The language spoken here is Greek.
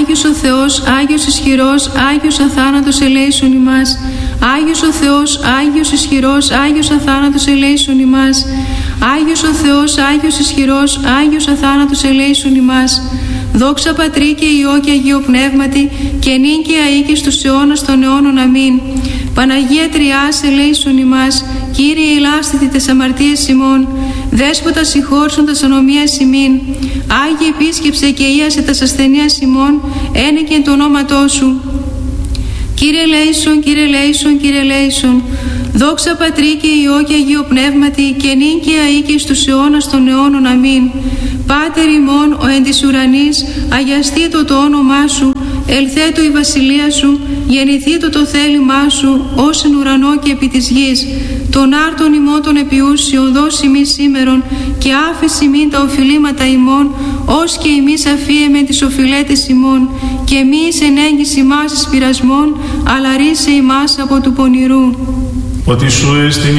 Άγιος ο Θεός, Άγιος ισχυρός, Άγιος αθάνατος ελέησον ημάς. Άγιος ο Θεός, Άγιος ισχυρός, Άγιος αθάνατος ελέησον ημάς. Άγιος ο Θεός, Άγιος ισχυρός, Άγιος αθάνατος ελέησον ημάς. Δόξα Πατρί και Υιό και Αγίο Πνεύματι, και νυν και αεί και στους αιώνας των αιώνων. Αμήν. Παναγία Τριάς ελέησον ημάς. Κύριε ηλάστητη τες αμαρτίες ημών. Δέσποτα συγχώρσον τας ανομίας ημίν. Άγιε επίσκεψε και ίασε τας ασθενείας ημών, ένε και εν το ονόματό σου. Κύριε ελέησον, Κύριε ελέησον, Κύριε ελέησον. Δόξα Πατρί και Υιό και Αγίο Πνεύματι, και νυν και αεί και στους αιώνας των αιώνων. Αμήν. Πάτερ ημών ο εν της ουρανής, αγιαστήτω το όνομά σου, ελθέτω η βασιλεία σου, γεννηθήτω το θέλημά σου, ως εν ουρανό και επί της γης. Τον άρτον ημών των επιούσιων δώσει μη σήμερον, και άφεση μην τα οφειλήματα ημών, ως και εμείς αφίεμεν τις οφειλέτες ημών, και μη εις ενέγγις ημάς εις πειρασμών, αλλά ρίσε ημάς από του πονηρού. Ότι σου εστιν